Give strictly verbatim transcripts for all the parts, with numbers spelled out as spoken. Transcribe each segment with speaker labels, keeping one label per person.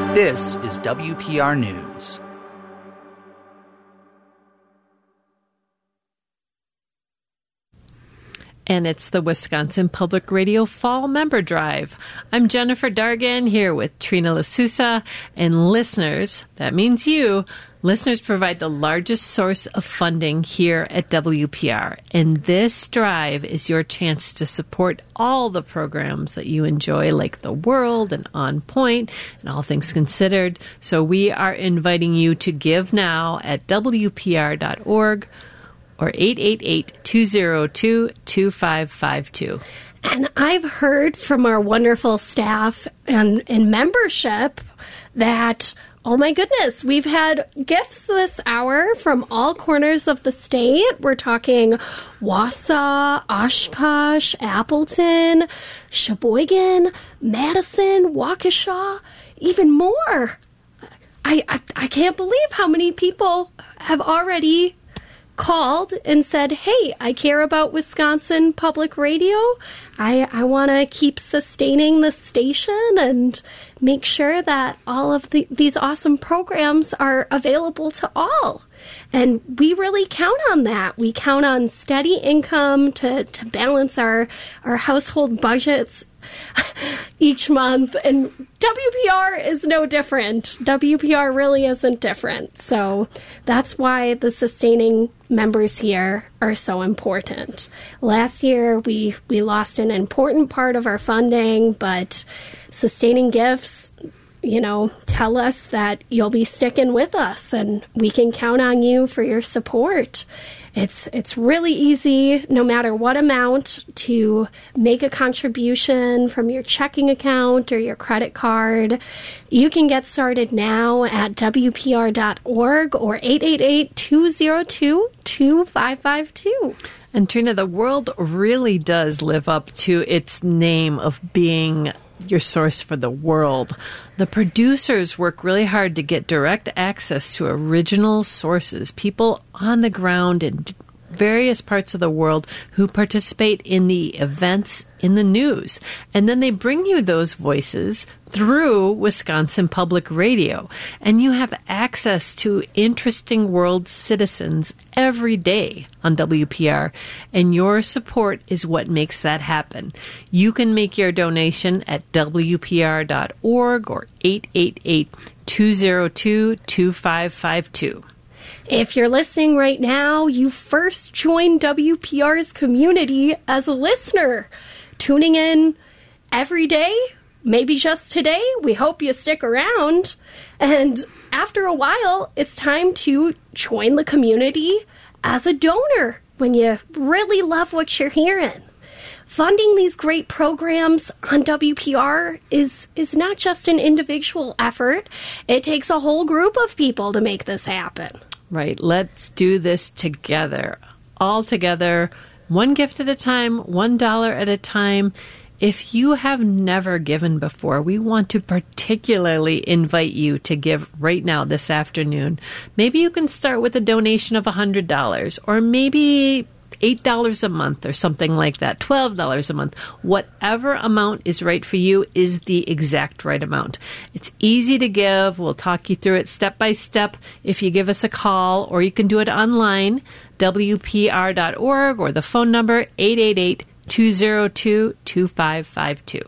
Speaker 1: This is W P R News.
Speaker 2: And it's the Wisconsin Public Radio Fall Member Drive. I'm Jennifer Dargan here with Trina LaSousa. And listeners, that means you, listeners provide the largest source of funding here at W P R. And this drive is your chance to support all the programs that you enjoy, like The World and On Point and All Things Considered. So we are inviting you to give now at W P R dot org. or eight eight eight, two zero two, two five five two.
Speaker 3: And I've heard from our wonderful staff and, and membership that, oh my goodness, we've had gifts this hour from all corners of the state. We're talking Wausau, Oshkosh, Appleton, Sheboygan, Madison, Waukesha, even more. I, I, I can't believe how many people have already called and said, hey, I care about Wisconsin Public Radio. I, I want to keep sustaining the station and make sure that all of the, these awesome programs are available to all. And we really count on that. We count on steady income to, to balance our, our household budgets each month, and W P R is no different. W P R really isn't different. So that's why the sustaining members here are so important. Last year, we, we lost an important part of our funding, but sustaining gifts, you know, tell us that you'll be sticking with us, and we can count on you for your support. It's it's really easy, no matter what amount, to make a contribution from your checking account or your credit card. You can get started now at W P R dot org or eight eight eight, two zero two, two five five two.
Speaker 2: And Trina, the world really does live up to its name of being your source for the world. The producers work really hard to get direct access to original sources, people on the ground in various parts of the world who participate in the events in the news. And then they bring you those voices through Wisconsin Public Radio. And you have access to interesting world citizens every day on W P R. And your support is what makes that happen. You can make your donation at W P R dot org or eight eight eight, two zero two, two five five two.
Speaker 3: If you're listening right now, you first joined W P R's community as a listener, tuning in every day, maybe just today. We hope you stick around. And after a while, it's time to join the community as a donor when you really love what you're hearing. Funding these great programs on W P R is, is not just an individual effort. It takes a whole group of people to make this happen.
Speaker 2: Right. Let's do this together. All together, one gift at a time, one dollar at a time. If you have never given before, we want to particularly invite you to give right now this afternoon. Maybe you can start with a donation of one hundred dollars, or maybe eight dollars a month or something like that, twelve dollars a month. Whatever amount is right for you is the exact right amount. It's easy to give. We'll talk you through it step by step if you give us a call, or you can do it online, W P R dot org, or the phone number eight eight eight, two zero two, two five five two.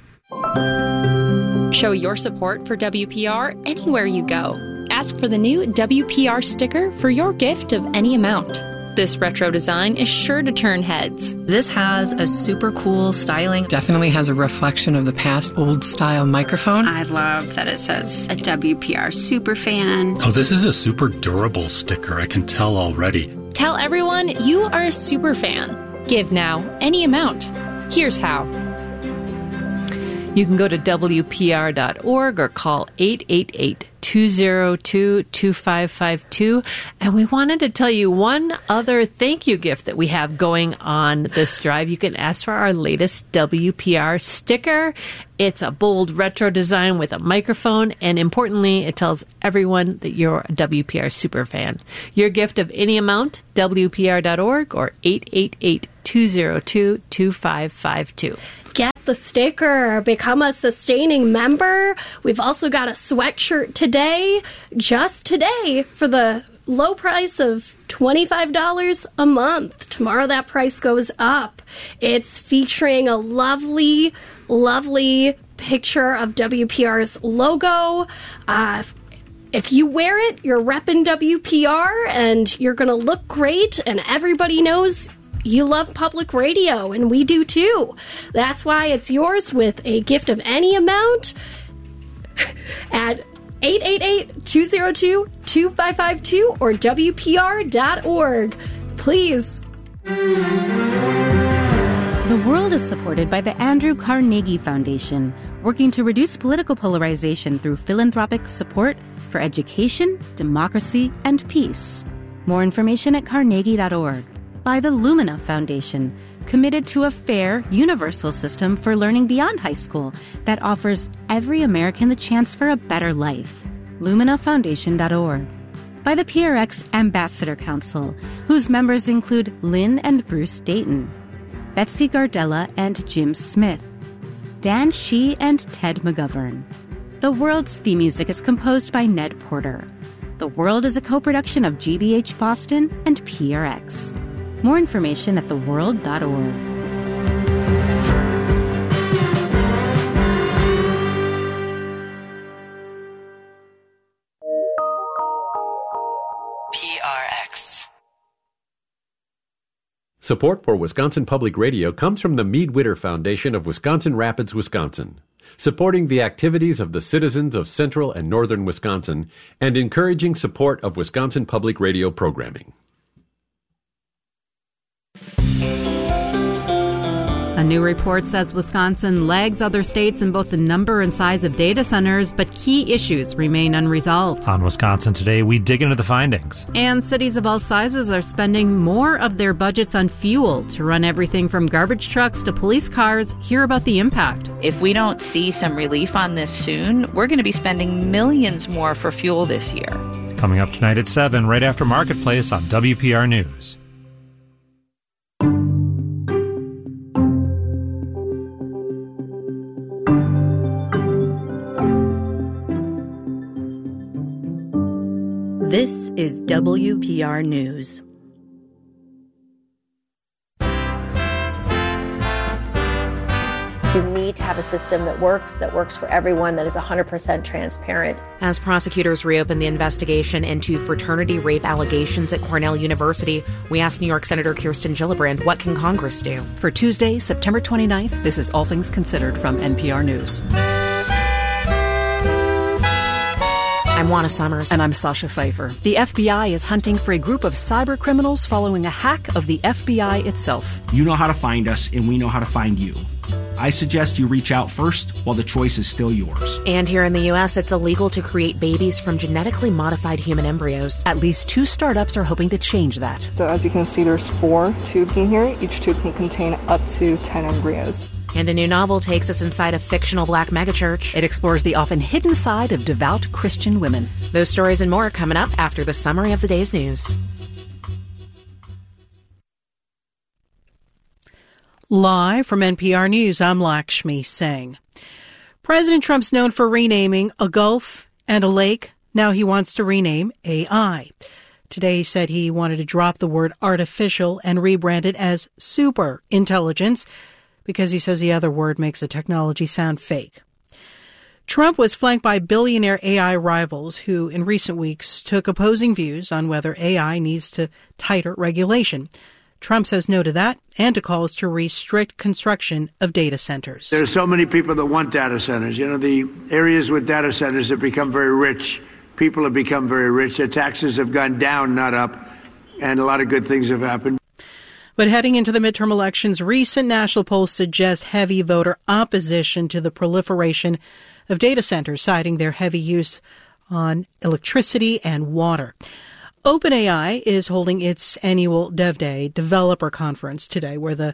Speaker 4: Show your support for W P R anywhere you go. Ask for the new W P R sticker for your gift of any amount. This retro design is sure to turn heads.
Speaker 5: This has a super cool styling.
Speaker 6: Definitely has a reflection of the past old style microphone.
Speaker 7: I love that it says a W P R super fan.
Speaker 8: Oh, this is a super durable sticker. I can tell already.
Speaker 4: Tell everyone you are a super fan. Give now, any amount. Here's how.
Speaker 2: You can go to W P R dot org or call eight eight eight, two zero two, two five five two. And we wanted to tell you one other thank you gift that we have going on this drive. You can ask for our latest W P R sticker. It's a bold retro design with a microphone, and importantly, it tells everyone that you're a W P R super fan. Your gift of any amount, W P R dot org or eight eight eight, two zero two, two five five two.
Speaker 3: Get the sticker. Become a sustaining member. We've also got a sweatshirt today, just today, for the low price of twenty-five dollars a month. Tomorrow that price goes up. It's featuring a lovely, lovely picture of W P R's logo. Uh, if you wear it, you're repping W P R, and you're going to look great, and everybody knows you love public radio, and we do too. That's why it's yours with a gift of any amount at eight eight eight, two zero two, two five five two or W P R dot org. Please.
Speaker 9: The World is supported by the Andrew Carnegie Foundation, working to reduce political polarization through philanthropic support for education, democracy, and peace. More information at carnegie dot org. By the Lumina Foundation, committed to a fair, universal system for learning beyond high school that offers every American the chance for a better life. lumina foundation dot org. By the P R X Ambassador Council, whose members include Lynn and Bruce Dayton, Betsy Gardella and Jim Smith, Dan Shee and Ted McGovern. The World's theme music is composed by Ned Porter. The World is a co-production of G B H Boston and P R X. More information at the world dot org.
Speaker 1: P R X.
Speaker 10: Support for Wisconsin Public Radio comes from the Mead Witter Foundation of Wisconsin Rapids, Wisconsin, supporting the activities of the citizens of central and northern Wisconsin and encouraging support of Wisconsin Public Radio programming.
Speaker 11: A new report says Wisconsin lags other states in both the number and size of data centers, but key issues remain unresolved.
Speaker 12: On Wisconsin Today, we dig into the findings.
Speaker 11: And cities of all sizes are spending more of their budgets on fuel to run everything from garbage trucks to police cars. Hear about the impact.
Speaker 13: If we don't see some relief on this soon, we're going to be spending millions more for fuel this year.
Speaker 12: Coming up tonight at seven, right after Marketplace on W P R News.
Speaker 14: This is W P R News.
Speaker 15: You need to have a system that works, that works for everyone, that is one hundred percent transparent.
Speaker 16: As prosecutors reopen the investigation into fraternity rape allegations at Cornell University, we asked New York Senator Kirsten Gillibrand, what can Congress do?
Speaker 17: For Tuesday, September twenty-ninth, this is All Things Considered from N P R News.
Speaker 16: I'm Juana Summers.
Speaker 17: And I'm Sasha Pfeiffer. The F B I is hunting for a group of cyber criminals following a hack of the F B I itself.
Speaker 18: You know how to find us, and we know how to find you. I suggest you reach out first while the choice is still yours.
Speaker 16: And here in the U S, it's illegal to create babies from genetically modified human embryos.
Speaker 17: At least two startups are hoping to change that.
Speaker 19: So as you can see, there's four tubes in here. Each tube can contain up to ten embryos.
Speaker 16: And a new novel takes us inside a fictional black megachurch.
Speaker 17: It explores the often hidden side of devout Christian women.
Speaker 16: Those stories and more are coming up after the summary of the day's news.
Speaker 20: Live from N P R News, I'm Lakshmi Singh. President Trump's known for renaming a gulf and a lake. Now he wants to rename A I. Today he said he wanted to drop the word artificial and rebrand it as super intelligence, because he says the other word makes the technology sound fake. Trump was flanked by billionaire A I rivals who, in recent weeks, took opposing views on whether A I needs to tighter regulation. Trump says no to that and to calls to restrict construction of data centers.
Speaker 21: There are so many people that want data centers. You know, the areas with data centers have become very rich. People have become very rich. Their taxes have gone down, not up, and a lot of good things have happened.
Speaker 20: But heading into the midterm elections, recent national polls suggest heavy voter opposition to the proliferation of data centers, citing their heavy use on electricity and water. OpenAI is holding its annual Dev Day developer conference today, where the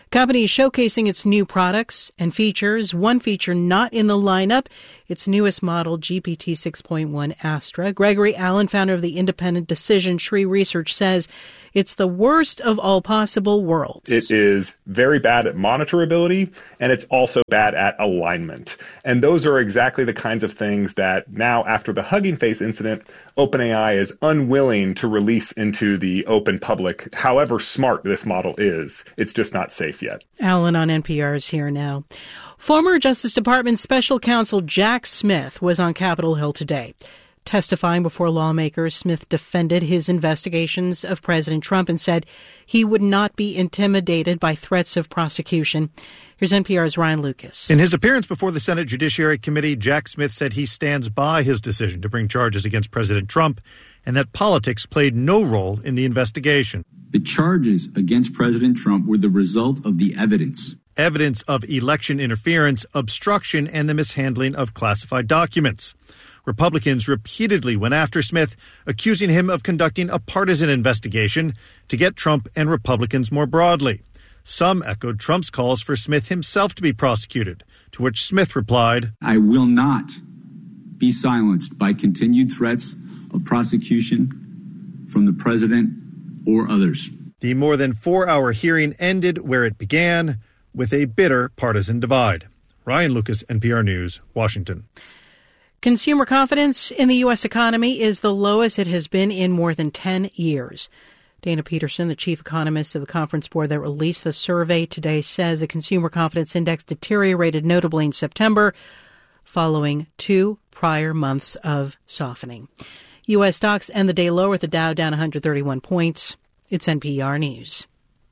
Speaker 20: Company is showcasing its new products and features. One feature not in the lineup, its newest model, G P T six point one Astra. Gregory Allen, founder of the independent Decision Tree Research, says it's the worst of all possible worlds.
Speaker 5: It is very bad at monitorability, and it's also bad at alignment. And those are exactly the kinds of things that now, after the Hugging Face incident, OpenAI is unwilling to release into the open public. However smart this model is, it's just not safe yet.
Speaker 20: Allen on N P R is here now. Former Justice Department Special Counsel Jack Smith was on Capitol Hill today. Testifying before lawmakers, Smith defended his investigations of President Trump and said he would not be intimidated by threats of prosecution. Here's N P R's Ryan Lucas.
Speaker 22: In his appearance before the Senate Judiciary Committee, Jack Smith said he stands by his decision to bring charges against President Trump and that politics played no role in the investigation.
Speaker 23: The charges against President Trump were the result of the evidence.
Speaker 22: Evidence of election interference, obstruction, and the mishandling of classified documents. Republicans repeatedly went after Smith, accusing him of conducting a partisan investigation to get Trump and Republicans more broadly. Some echoed Trump's calls for Smith himself to be prosecuted, to which Smith replied,
Speaker 23: I will not be silenced by continued threats of prosecution from the president or others.
Speaker 22: The more than four-hour hearing ended where it began, with a bitter partisan divide. Ryan Lucas, N P R News, Washington.
Speaker 20: Consumer confidence in the U S economy is the lowest it has been in more than ten years. Dana Peterson, the chief economist of the conference board that released the survey today, says the consumer confidence index deteriorated notably in September, following two prior months of softening. U S stocks end the day lower, with the Dow down one hundred thirty-one points. It's N P R News.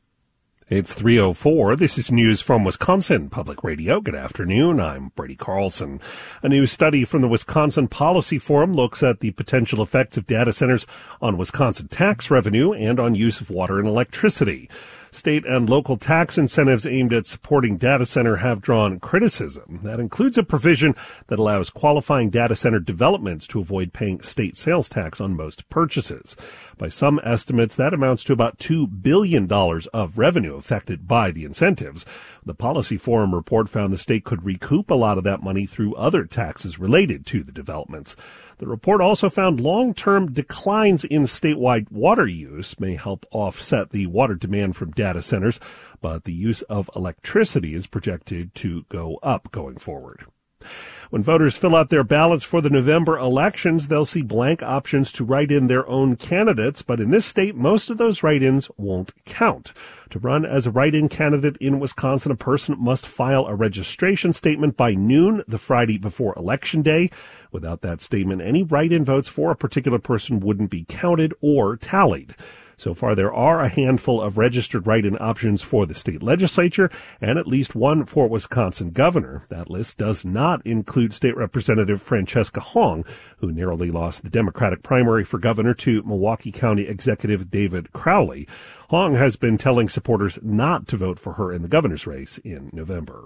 Speaker 24: It's three oh four. This is news from Wisconsin Public Radio. Good afternoon. I'm Brady Carlson. A new study from the Wisconsin Policy Forum looks at the potential effects of data centers on Wisconsin tax revenue and on use of water and electricity. State and local tax incentives aimed at supporting data center have drawn criticism. That includes a provision that allows qualifying data center developments to avoid paying state sales tax on most purchases. By some estimates, that amounts to about two billion dollars of revenue affected by the incentives. The Policy Forum report found the state could recoup a lot of that money through other taxes related to the developments. The report also found long-term declines in statewide water use may help offset the water demand from data centers, but the use of electricity is projected to go up going forward. When voters fill out their ballots for the November elections, they'll see blank options to write in their own candidates, but in this state, most of those write-ins won't count. To run as a write-in candidate in Wisconsin, a person must file a registration statement by noon the Friday before Election Day. Without that statement, any write-in votes for a particular person wouldn't be counted or tallied. So far, there are a handful of registered write-in options for the state legislature and at least one for Wisconsin governor. That list does not include State Representative Francesca Hong, who narrowly lost the Democratic primary for governor to Milwaukee County Executive David Crowley. Hong has been telling supporters not to vote for her in the governor's race in November.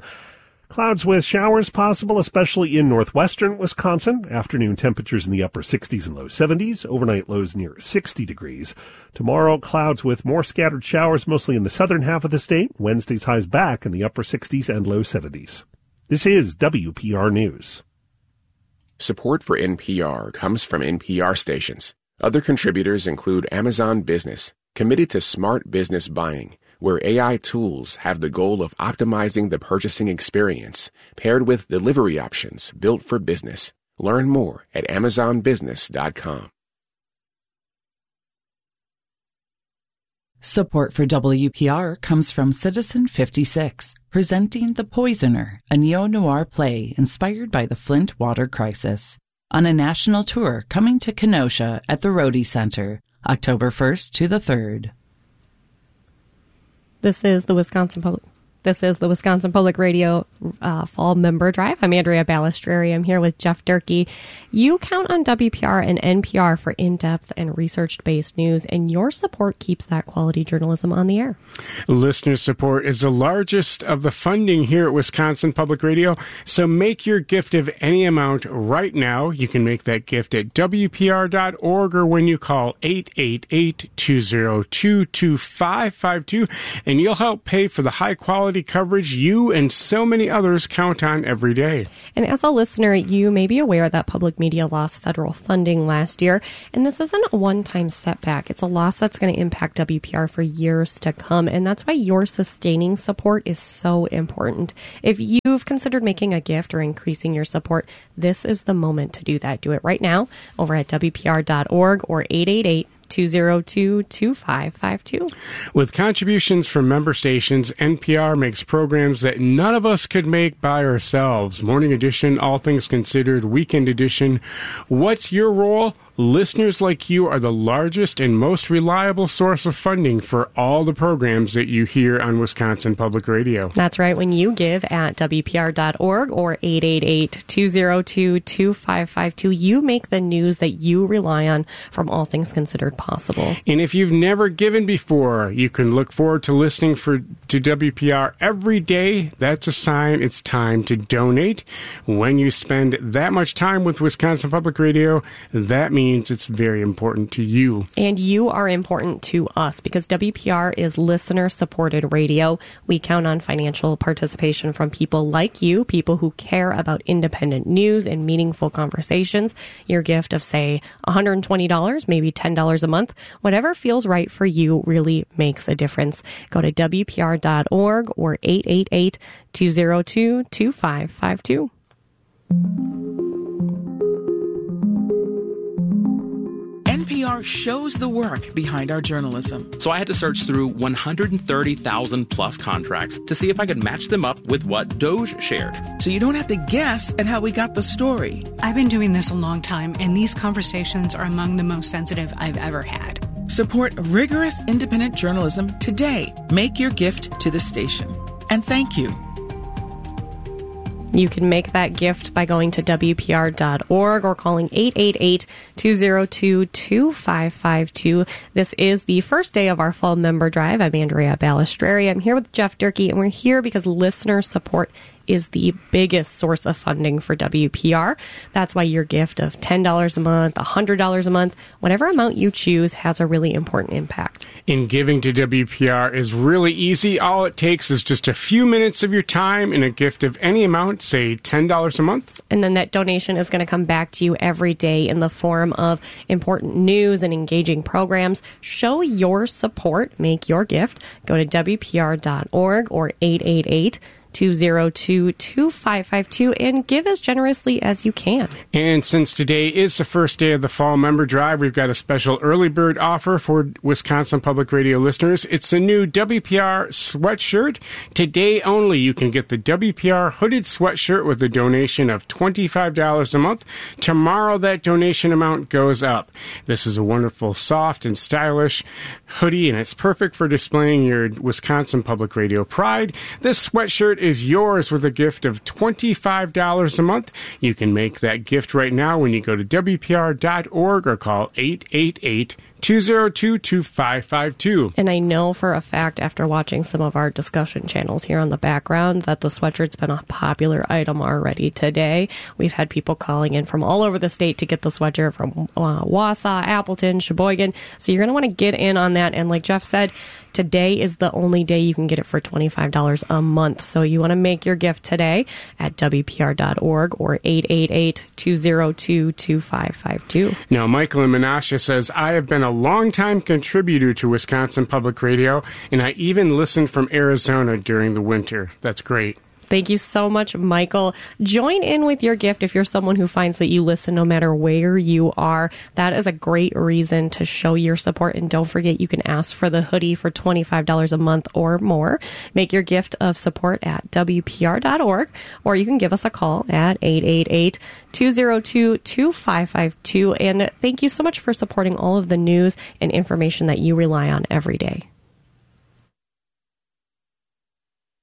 Speaker 24: Clouds with showers possible, especially in northwestern Wisconsin. Afternoon temperatures in the upper sixties and low seventies. Overnight lows near sixty degrees. Tomorrow, clouds with more scattered showers, mostly in the southern half of the state. Wednesday's highs back in the upper sixties and low seventies. This is W P R News.
Speaker 25: Support for N P R comes from N P R stations. Other contributors include Amazon Business, committed to smart business buying, where A I tools have the goal of optimizing the purchasing experience, paired with delivery options built for business. Learn more at amazon business dot com.
Speaker 26: Support for W P R comes from Citizen fifty-six, presenting The Poisoner, a neo-noir play inspired by the Flint water crisis, on a national tour coming to Kenosha at the Rhodey Center, October first to the third.
Speaker 27: This is the Wisconsin Public.
Speaker 2: This is the Wisconsin Public Radio uh, Fall Member Drive. I'm Andrea Balistreri. I'm here with Jeff Durkee. You count on W P R and N P R for in-depth and research-based news, and your support keeps that quality journalism on the air.
Speaker 3: Listener support is the largest of the funding here at Wisconsin Public Radio, so make your gift of any amount right now. You can make that gift at W P R dot org or when you call eight eight eight, two zero two, two five five two, and you'll help pay for the high-quality coverage you and so many others count on every day.
Speaker 2: And as a listener, you may be aware that public media lost federal funding last year, and this isn't a one-time setback. It's a loss that's going to impact W P R for years to come, and that's why your sustaining support is so important. If you've considered making a gift or increasing your support, this is the moment to do that. Do it right now over at W P R dot org or eight eight eight, two zero two, two five five two.
Speaker 3: With contributions from member stations, N P R makes programs that none of us could make by ourselves. Morning edition, All Things Considered, Weekend edition. What's your role? Listeners like you are the largest and most reliable source of funding for all the programs that you hear on Wisconsin Public Radio.
Speaker 2: That's right. When you give at W P R dot org or eight eight eight, two zero two, two five five two, you make the news that you rely on from All Things Considered possible.
Speaker 3: And if you've never given before, you can look forward to listening for to W P R every day. That's a sign it's time to donate. When you spend that much time with Wisconsin Public Radio, that means it's very important to you.
Speaker 2: And you are important to us because W P R is listener-supported radio. We count on financial participation from people like you, people who care about independent news and meaningful conversations. Your gift of, say, one hundred twenty dollars, maybe ten dollars a month, whatever feels right for you really makes a difference. Go to W P R dot org or eight eight eight, two zero two, two five five two.
Speaker 4: N P R shows the work behind our journalism.
Speaker 6: So I had to search through one hundred thirty thousand plus contracts to see if I could match them up with what Doge shared.
Speaker 4: So you don't have to guess at how we got the story.
Speaker 7: I've been doing this a long time, and these conversations are among the most sensitive I've ever had.
Speaker 4: Support rigorous independent journalism today. Make your gift to the station. And thank you.
Speaker 2: You can make that gift by going to W P R dot org or calling eight eight eight, two zero two, two five five two. This is the first day of our Fall Member Drive. I'm Andrea Balistreri. I'm here with Jeff Durkee, and we're here because listener support is the biggest source of funding for W P R. That's why your gift of ten dollars a month, one hundred dollars a month, whatever amount you choose has a really important impact.
Speaker 3: In giving to W P R is really easy. All it takes is just a few minutes of your time and a gift of any amount, say ten dollars a month.
Speaker 2: And then that donation is going to come back to you every day in the form of important news and engaging programs. Show your support. Make your gift. Go to W P R dot org or eight eight eight, two zero two, two five five two and give as generously as you can.
Speaker 3: And since today is the first day of the Fall Member Drive, we've got a special early bird offer for Wisconsin Public Radio listeners. It's the new W P R sweatshirt. Today only, you can get the W P R hooded sweatshirt with a donation of twenty-five dollars a month. Tomorrow, that donation amount goes up. This is a wonderful, soft, and stylish hoodie, and it's perfect for displaying your Wisconsin Public Radio pride. This sweatshirt is yours with a gift of twenty-five dollars a month. You can make that gift right now when you go to W P R dot org or call eight eight eight, two zero two, two five five two.
Speaker 2: And I know for a fact, after watching some of our discussion channels here on the background, that the sweatshirt's been a popular item already today. We've had people calling in from all over the state to get the sweatshirt from uh, Wausau, Appleton, Sheboygan. So you're going to want to get in on that. And like Jeff said, today is the only day you can get it for twenty-five dollars a month. So you want to make your gift today at W P R dot org or eight eight eight, two zero two, two five five two.
Speaker 3: Now, Michael in Menasha says, I have been a longtime contributor to Wisconsin Public Radio, and I even listened from Arizona during the winter. That's great.
Speaker 2: Thank you so much, Michael. Join in with your gift if you're someone who finds that you listen no matter where you are. That is a great reason to show your support. And don't forget, you can ask for the hoodie for twenty-five dollars a month or more. Make your gift of support at W P R dot org, or you can give us a call at eight eight eight, two zero two, two five five two. And thank you so much for supporting all of the news and information that you rely on every day.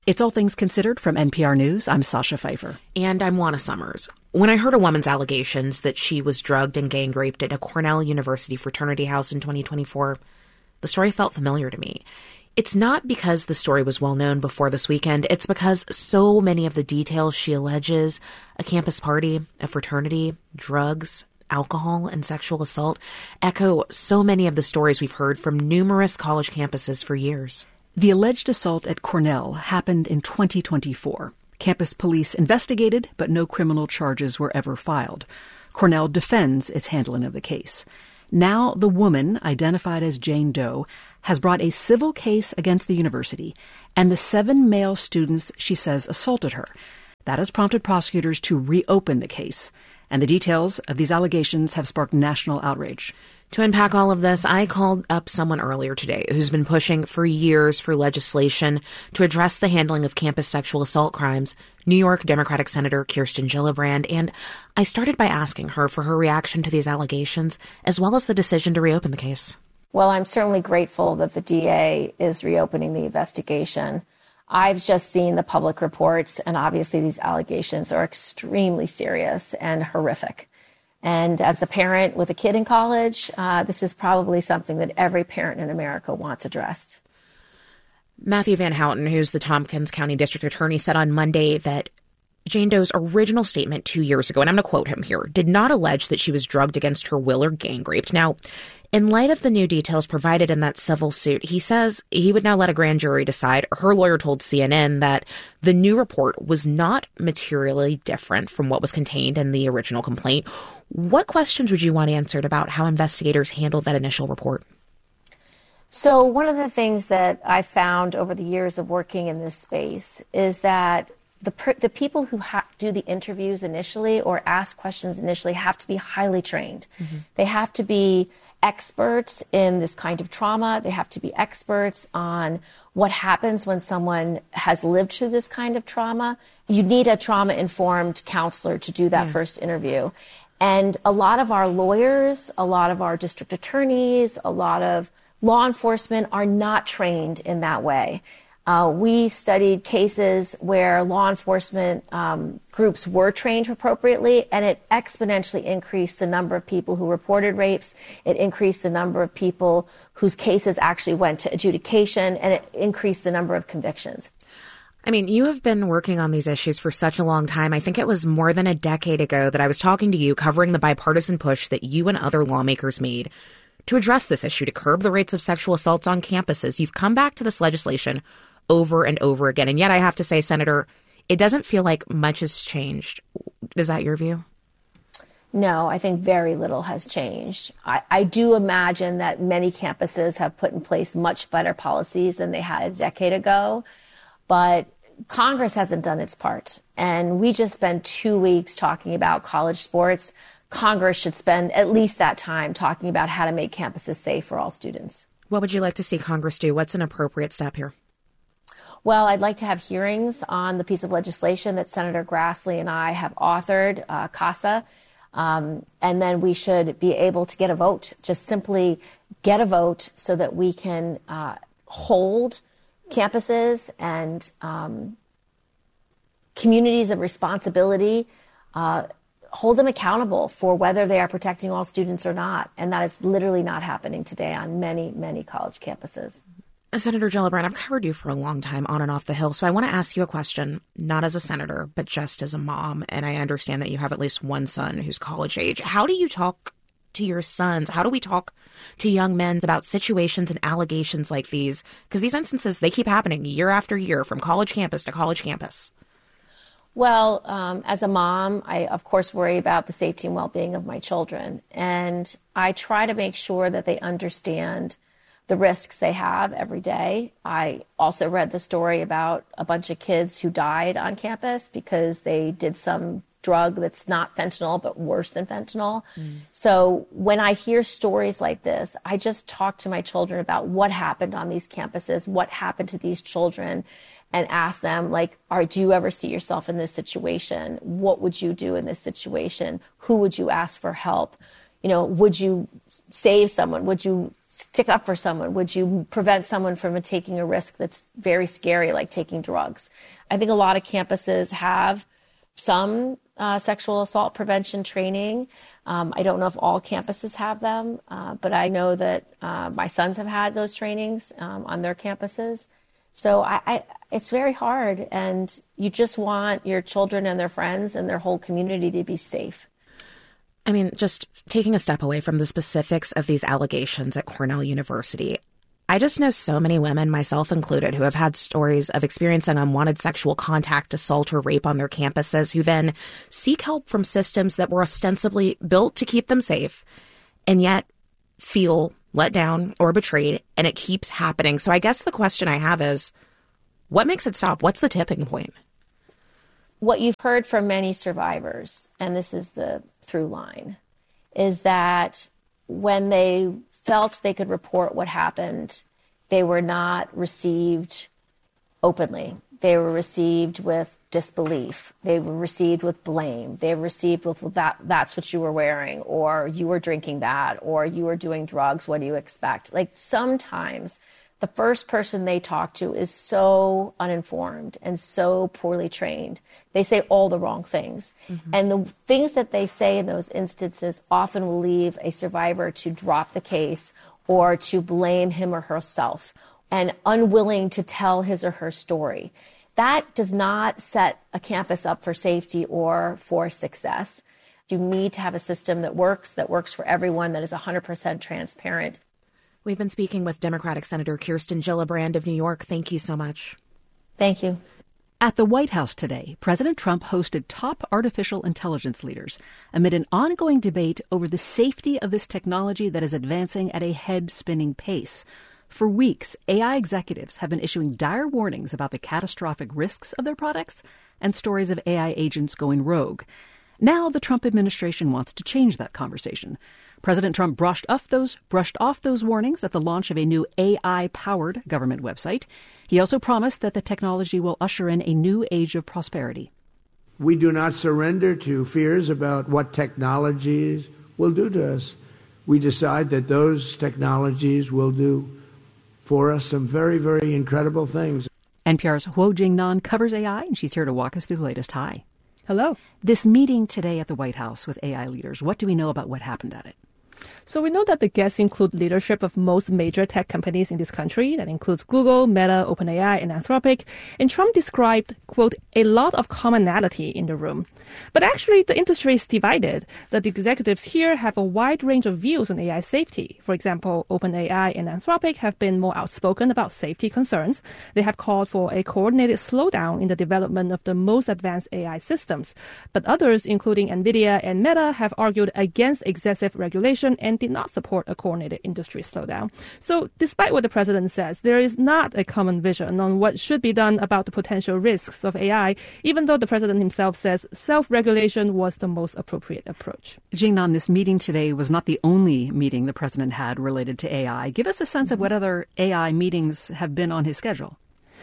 Speaker 17: It's All Things Considered from N P R News. I'm Sasha Pfeiffer.
Speaker 16: And I'm Juana Summers. When I heard a woman's allegations that she was drugged and gang raped at a Cornell University fraternity house in twenty twenty-four, the story felt familiar to me. It's not because the story was well known before this weekend. It's because so many of the details she alleges, a campus party, a fraternity, drugs, alcohol, and sexual assault, echo so many of the stories we've heard from numerous college campuses for years.
Speaker 17: The alleged assault at Cornell happened in twenty twenty-four. Campus police investigated, but no criminal charges were ever filed. Cornell defends its handling of the case. Now the woman, identified as Jane Doe, has brought a civil case against the university and the seven male students she says assaulted her. That has prompted prosecutors to reopen the case. And the details of these allegations have sparked national outrage.
Speaker 16: To unpack all of this, I called up someone earlier today who's been pushing for years for legislation to address the handling of campus sexual assault crimes, New York Democratic Senator Kirsten Gillibrand, and I started by asking her for her reaction to these allegations, as well as the decision to reopen the case.
Speaker 15: Well, I'm certainly grateful that the D A is reopening the investigation. I've just seen the public reports, and obviously these allegations are extremely serious and horrific. And as a parent with a kid in college, uh, this is probably something that every parent in America wants addressed.
Speaker 16: Matthew Van Houten, who's the Tompkins County District Attorney, said on Monday that Jane Doe's original statement two years ago, and I'm going to quote him here, did not allege that she was drugged against her will or gang raped. Now, in light of the new details provided in that civil suit, he says he would now let a grand jury decide. Her lawyer told C N N that the new report was not materially different from what was contained in the original complaint. What questions would you want answered about how investigators handled that initial report?
Speaker 15: So one of the things that I found over the years of working in this space is that the the people who ha- do the interviews initially or ask questions initially have to be highly trained. Mm-hmm. They have to be experts in this kind of trauma. They have to be experts on what happens when someone has lived through this kind of trauma. You need a trauma-informed counselor to do that yeah. first interview. And a lot of our lawyers, a lot of our district attorneys, a lot of law enforcement are not trained in that way. Uh, we studied cases where law enforcement um, groups were trained appropriately, and it exponentially increased the number of people who reported rapes. It increased the number of people whose cases actually went to adjudication, and it increased the number of convictions.
Speaker 16: I mean, you have been working on these issues for such a long time. I think it was more than a decade ago that I was talking to you covering the bipartisan push that you and other lawmakers made to address this issue, to curb the rates of sexual assaults on campuses. You've come back to this legislation over and over again. And yet I have to say, Senator, it doesn't feel like much has changed. Is that your view?
Speaker 15: No, I think very little has changed. I, I do imagine that many campuses have put in place much better policies than they had a decade ago. But Congress hasn't done its part. And we just spent two weeks talking about college sports. Congress should spend at least that time talking about how to make campuses safe for all students.
Speaker 16: What would you like to see Congress do? What's an appropriate step here?
Speaker 15: Well, I'd like to have hearings on the piece of legislation that Senator Grassley and I have authored, uh, CASA, um, and then we should be able to get a vote, just simply get a vote so that we can uh, hold campuses and um, communities of responsibility, uh, hold them accountable for whether they are protecting all students or not. And that is literally not happening today on many, many college campuses.
Speaker 16: Senator Gillibrand, I've covered you for a long time on and off the Hill, so I want to ask you a question, not as a senator, but just as a mom. And I understand that you have at least one son who's college age. How do you talk to your sons? How do we talk to young men about situations and allegations like these? Because these instances, they keep happening year after year from college campus to college campus.
Speaker 15: Well, um, as a mom, I, of course, worry about the safety and well-being of my children. And I try to make sure that they understand the risks they have every day. I also read the story about a bunch of kids who died on campus because they did some drug that's not fentanyl, but worse than fentanyl. Mm. So when I hear stories like this, I just talk to my children about what happened on these campuses, what happened to these children, and ask them, like, are, do you ever see yourself in this situation? What would you do in this situation? Who would you ask for help? You know, would you save someone? Would you stick up for someone? Would you prevent someone from taking a risk that's very scary, like taking drugs? I think a lot of campuses have some uh, sexual assault prevention training. Um, I don't know if all campuses have them, uh, but I know that uh, my sons have had those trainings um, on their campuses. So I, I, it's very hard, and you just want your children and their friends and their whole community to be safe.
Speaker 16: I mean, just taking a step away from the specifics of these allegations at Cornell University, I just know so many women, myself included, who have had stories of experiencing unwanted sexual contact, assault, or rape on their campuses, who then seek help from systems that were ostensibly built to keep them safe, and yet feel let down or betrayed, and it keeps happening. So I guess the question I have is, what makes it stop? What's the tipping point?
Speaker 15: What you've heard from many survivors, and this is the through line, is that when they felt they could report what happened, they were not received openly. They were received with disbelief. They were received with blame. They were received with, well, that, that's what you were wearing, or you were drinking that, or you were doing drugs. What do you expect? Like, sometimes the first person they talk to is so uninformed and so poorly trained. They say all the wrong things. Mm-hmm. And the things that they say in those instances often will leave a survivor to drop the case or to blame him or herself and unwilling to tell his or her story. That does not set a campus up for safety or for success. You need to have a system that works, that works for everyone, that is one hundred percent transparent.
Speaker 16: We've been speaking with Democratic Senator Kirsten Gillibrand of New York. Thank you so much.
Speaker 15: Thank you.
Speaker 17: At the White House today, President Trump hosted top artificial intelligence leaders amid an ongoing debate over the safety of this technology that is advancing at a head-spinning pace. For weeks, A I executives have been issuing dire warnings about the catastrophic risks of their products and stories of A I agents going rogue. Now the Trump administration wants to change that conversation. President Trump brushed off those brushed off those warnings at the launch of a new A I-powered government website. He also promised that the technology will usher in a new age of prosperity.
Speaker 21: We do not surrender to fears about what technologies will do to us. We decide that those technologies will do for us some very, very incredible things.
Speaker 17: N P R's Huo Jingnan covers A I, and she's here to walk us through the latest. Hi.
Speaker 1: Hello.
Speaker 17: This meeting today at the White House with A I leaders, what do we know about what happened at it?
Speaker 1: So we know that the guests include leadership of most major tech companies in this country. That includes Google, Meta, OpenAI, and Anthropic. And Trump described, quote, a lot of commonality in the room. But actually, the industry is divided. The executives here have a wide range of views on A I safety. For example, OpenAI and Anthropic have been more outspoken about safety concerns. They have called for a coordinated slowdown in the development of the most advanced A I systems. But others, including NVIDIA and Meta, have argued against excessive regulation and did not support a coordinated industry slowdown. So despite what the president says, there is not a common vision on what should be done about the potential risks of A I, even though the president himself says self-regulation was the most appropriate approach.
Speaker 17: Jingnan, this meeting today was not the only meeting the president had related to A I. Give us a sense of what other A I meetings have been on his schedule.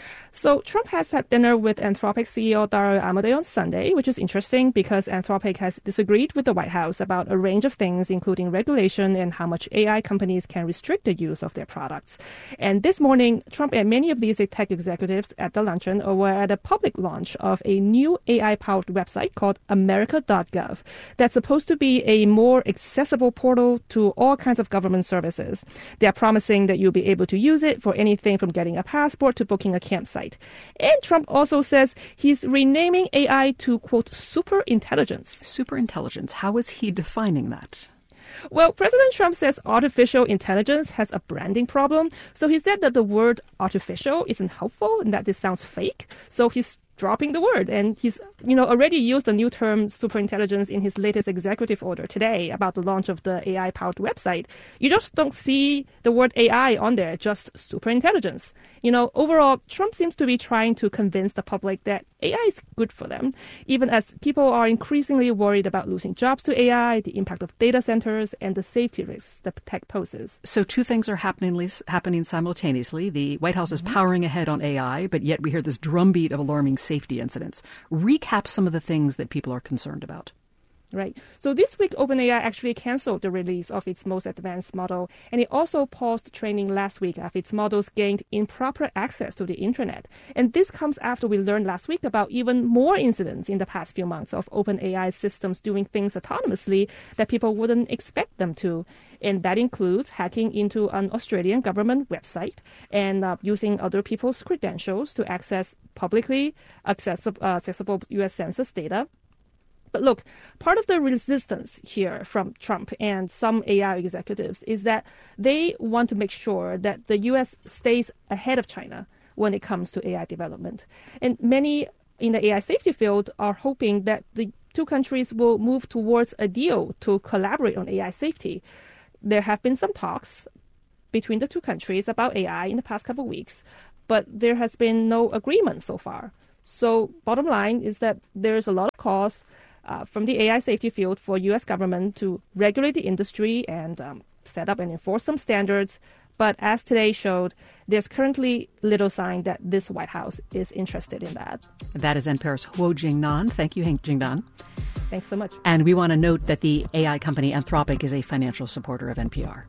Speaker 1: So Trump has had dinner with Anthropic C E O Dario Amodei on Sunday, which is interesting because Anthropic has disagreed with the White House about a range of things, including regulation and how much A I companies can restrict the use of their products. And this morning, Trump and many of these tech executives at the luncheon were at a public launch of a new A I-powered website called America dot gov that's supposed to be a more accessible portal to all kinds of government services. They are promising that you'll be able to use it for anything from getting a passport to booking a campsite. And Trump also says he's renaming A I to, quote, superintelligence.
Speaker 17: Superintelligence. How is he defining that?
Speaker 1: Well, President Trump says artificial intelligence has a branding problem. So he said that the word artificial isn't helpful and that this sounds fake. So he's dropping the word. And he's, you know, already used the new term superintelligence in his latest executive order today about the launch of the A I-powered website. You just don't see the word A I on there, just superintelligence. You know, overall, Trump seems to be trying to convince the public that A I is good for them, even as people are increasingly worried about losing jobs to A I, the impact of data centers, and the safety risks that tech poses.
Speaker 17: So two things are happening, happening simultaneously. The White House is mm-hmm. powering ahead on A I, but yet we hear this drumbeat of alarming safety incidents. Recap some of the things that people are concerned about.
Speaker 1: Right. So this week, OpenAI actually canceled the release of its most advanced model, and it also paused training last week after its models gained improper access to the internet. And this comes after we learned last week about even more incidents in the past few months of OpenAI systems doing things autonomously that people wouldn't expect them to. And that includes hacking into an Australian government website and uh, using other people's credentials to access publicly accessible, uh, accessible U S Census data. But look, part of the resistance here from Trump and some A I executives is that they want to make sure that the U S stays ahead of China when it comes to A I development. And many in the A I safety field are hoping that the two countries will move towards a deal to collaborate on A I safety. There have been some talks between the two countries about A I in the past couple of weeks, but there has been no agreement so far. So bottom line is that there's a lot of calls Uh, from the A I safety field for U S government to regulate the industry and um, set up and enforce some standards. But as today showed, there's currently little sign that this White House is interested in that.
Speaker 17: That is N P R's Huo Jingnan. Thank you, Hank Jingnan.
Speaker 1: Thanks so much.
Speaker 17: And we want to note that the A I company Anthropic is a financial supporter of N P R.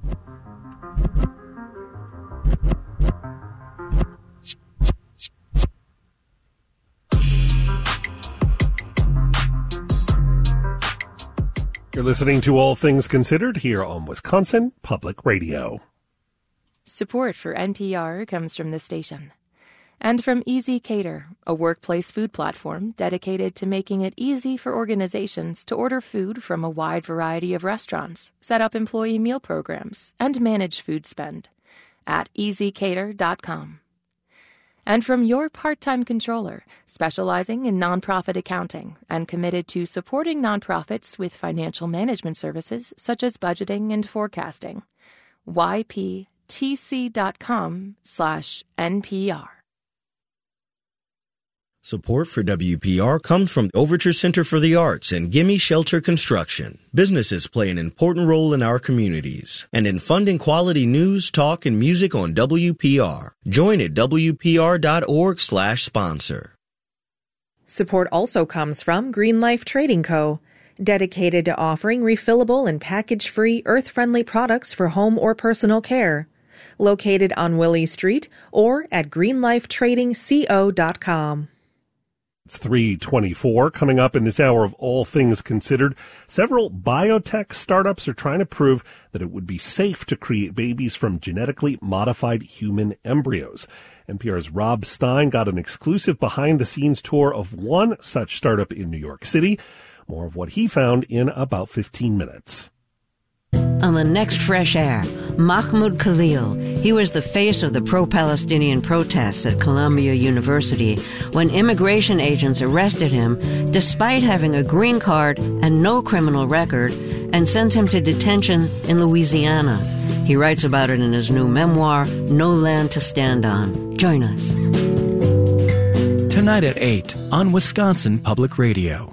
Speaker 24: You're listening to All Things Considered here on Wisconsin Public Radio.
Speaker 8: Support for N P R comes from this station. And from Easy Cater, a workplace food platform dedicated to making it easy for organizations to order food from a wide variety of restaurants, set up employee meal programs, and manage food spend at easy cater dot com. And from Your Part-Time Controller, specializing in nonprofit accounting and committed to supporting nonprofits with financial management services such as budgeting and forecasting. Y P T C dot com slash N P R.
Speaker 9: Support for W P R comes from the Overture Center for the Arts and Gimme Shelter Construction. Businesses play an important role in our communities and in funding quality news, talk, and music on W P R. Join at W P R dot org slash sponsor.
Speaker 10: Support also comes from Green Life Trading Co., dedicated to offering refillable and package-free, earth-friendly products for home or personal care. Located on Willie Street or at green life trading co dot com.
Speaker 24: It's three twenty-four. Coming up in this hour of All Things Considered, several biotech startups are trying to prove that it would be safe to create babies from genetically modified human embryos. N P R's Rob Stein got an exclusive behind-the-scenes tour of one such startup in New York City. More of what he found in about fifteen minutes.
Speaker 11: On the next Fresh Air, Mahmoud Khalil. He was the face of the pro-Palestinian protests at Columbia University when immigration agents arrested him despite having a green card and no criminal record and sent him to detention in Louisiana. He writes about it in his new memoir, No Land to Stand On. Join us.
Speaker 12: Tonight at eight on Wisconsin Public Radio.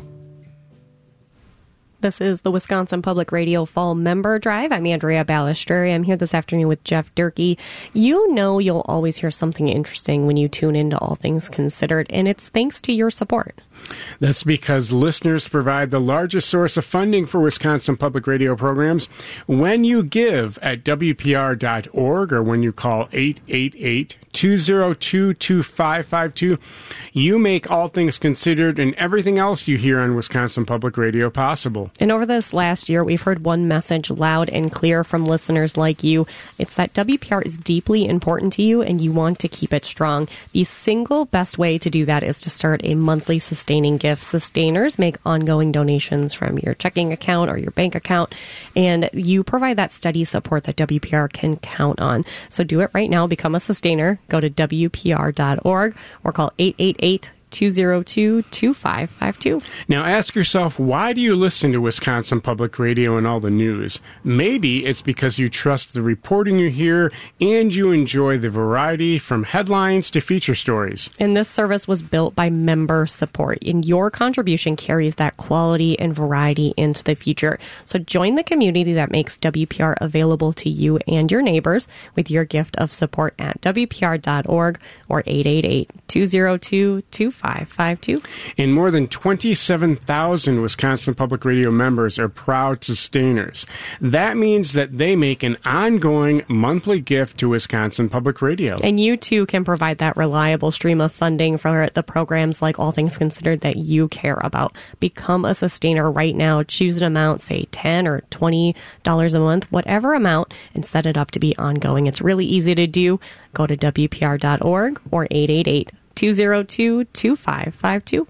Speaker 2: This is the Wisconsin Public Radio Fall Member Drive. I'm Andrea Balistreri. I'm here this afternoon with Jeff Durkee. You know you'll always hear something interesting when you tune into All Things Considered, and it's thanks to your support.
Speaker 3: That's because listeners provide the largest source of funding for Wisconsin Public Radio programs. When you give at W P R dot org or when you call eight eight eight, two oh two, two five five two, you make All Things Considered and everything else you hear on Wisconsin Public Radio possible.
Speaker 2: And over this last year, we've heard one message loud and clear from listeners like you. It's that W P R is deeply important to you and you want to keep it strong. The single best way to do that is to start a monthly sustaining gift. Sustainers make ongoing donations from your checking account or your bank account, and you provide that steady support that W P R can count on. So do it right now. Become a sustainer. Go to W P R dot org or call eight eight eight, two oh two, two five five two.
Speaker 3: Now ask yourself, why do you listen to Wisconsin Public Radio and all the news? Maybe it's because you trust the reporting you hear and you enjoy the variety from headlines to feature stories.
Speaker 2: And this service was built by member support, and your contribution carries that quality and variety into the future. So join the community that makes W P R available to you and your neighbors with your gift of support at W P R dot org or eight eight eight, two oh two, two five five two. five five two.
Speaker 3: And more than twenty-seven thousand Wisconsin Public Radio members are proud sustainers. That means that they make an ongoing monthly gift to Wisconsin Public Radio.
Speaker 2: And you, too, can provide that reliable stream of funding for the programs like All Things Considered that you care about. Become a sustainer right now. Choose an amount, say ten dollars or twenty dollars a month, whatever amount, and set it up to be ongoing. It's really easy to do. Go to W P R dot org or eight eight eight, two zero two, two five five two.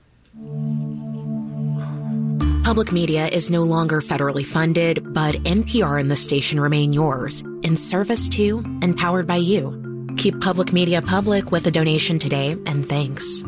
Speaker 16: Public media is no longer federally funded, but N P R and the station remain yours, in service to and powered by you. Keep public media public with a donation today, and thanks.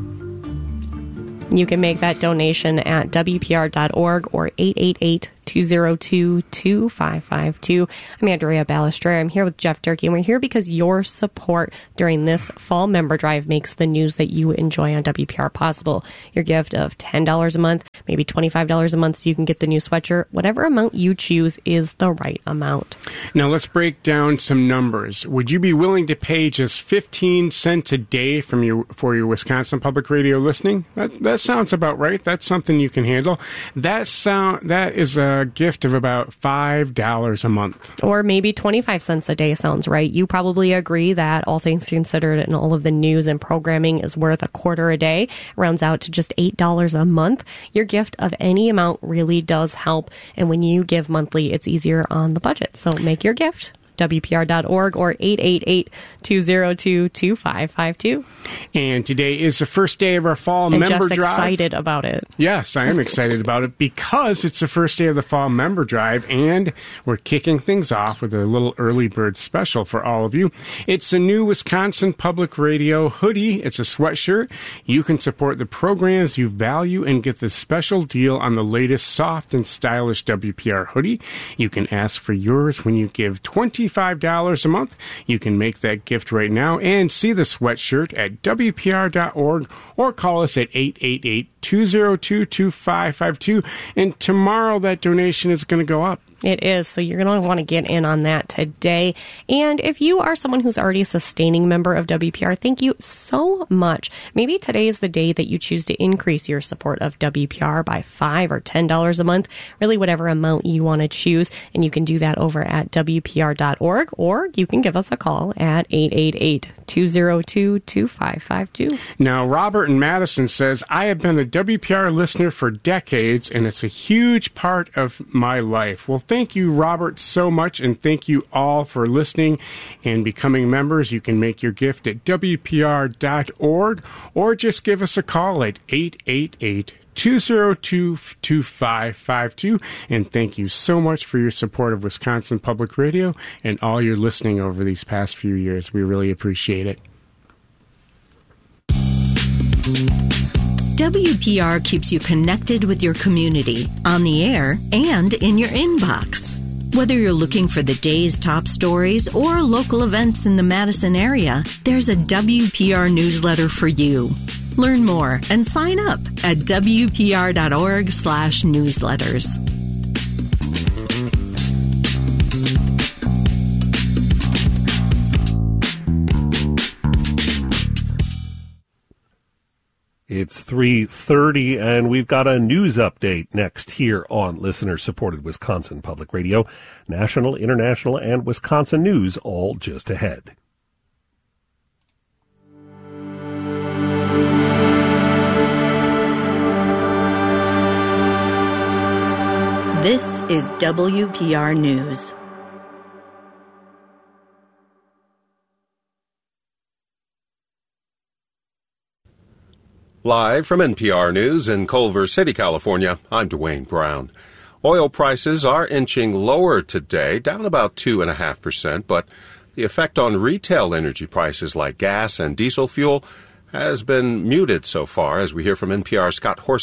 Speaker 2: You can make that donation at W P R dot org or eight eight eight, two zero two, two five five two. I'm Andrea Balistrera. I'm here with Jeff Durkee, and we're here because your support during this fall member drive makes the news that you enjoy on W P R possible. Your gift of ten dollars a month, maybe twenty-five dollars a month so you can get the new sweatshirt. Whatever amount you choose is the right amount.
Speaker 3: Now let's break down some numbers. Would you be willing to pay just fifteen cents a day from your for your Wisconsin Public Radio listening? That that sounds about right. That's something you can handle. That sound that is a gift of about five dollars a month.
Speaker 2: Or maybe twenty-five cents a day sounds right. You probably agree that All Things Considered and all of the news and programming is worth a quarter a day. Rounds out to just eight dollars a month. Your gift of any amount really does help. And when you give monthly, it's easier on the budget. So make your gift. W P R dot org or eight eight eight, two zero two, two five five two.
Speaker 3: And today is the first day of our fall
Speaker 2: and
Speaker 3: member
Speaker 2: Jeff's
Speaker 3: drive.
Speaker 2: excited about it.
Speaker 3: Yes, I am excited about it because it's the first day of the fall member drive, and we're kicking things off with a little early bird special for all of you. It's a new Wisconsin Public Radio hoodie. It's a sweatshirt. You can support the programs you value and get the special deal on the latest soft and stylish W P R hoodie. You can ask for yours when you give twenty-five dollars a month. You can make that gift right now and see the sweatshirt at W P R dot org or call us at eight eight eight, two zero two, two five five two. And tomorrow that donation is going to go up.
Speaker 2: It is, so you're going to want to get in on that today. And if you are someone who's already a sustaining member of W P R, thank you so much. Maybe today is the day that you choose to increase your support of W P R by five dollars or ten dollars a month, really whatever amount you want to choose. And you can do that over at W P R dot org, or you can give us a call at eight eight eight, two zero two, two five five two.
Speaker 3: Now, Robert in Madison says, I have been a W P R listener for decades, and it's a huge part of my life. Well, thank you, Robert, so much, and thank you all for listening and becoming members. You can make your gift at W P R dot org or just give us a call at eight eight eight, two zero two, two five five two. And thank you so much for your support of Wisconsin Public Radio and all your listening over these past few years. We really appreciate it.
Speaker 5: W P R keeps you connected with your community, on the air, and in your inbox. Whether you're looking for the day's top stories or local events in the Madison area, there's a W P R newsletter for you. Learn more and sign up at W P R dot org slash newsletters.
Speaker 24: It's three thirty, and we've got a news update next here on listener-supported Wisconsin Public Radio. National, international, and Wisconsin news all just ahead.
Speaker 5: This is W P R News.
Speaker 13: Live from N P R News in Culver City, California, I'm Dwayne Brown. Oil prices are inching lower today, down about two point five percent, but the effect on retail energy prices like gas and diesel fuel has been muted so far, as we hear from N P R's Scott Horsley.